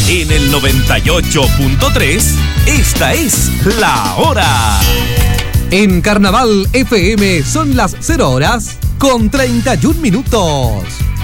En el 98.3, esta es La Hora. En Carnaval FM son las 0 horas con 31 minutos.